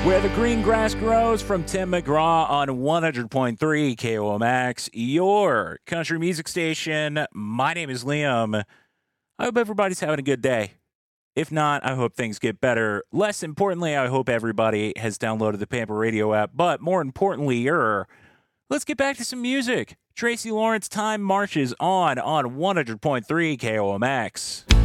Where the green grass grows from Tim McGraw on 100.3 KOMX, your country music station. My name is Liam. I hope everybody's having a good day. If not, I hope things get better. Less importantly, I hope everybody has downloaded the Pamper Radio app. But more importantly, let's get back to some music. Tracy Lawrence, Time Marches On 100.3 KOMX.